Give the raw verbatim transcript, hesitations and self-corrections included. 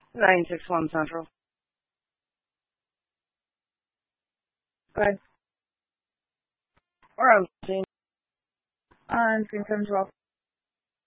nine six one Central. Good. Or I'm seeing On screen time as well.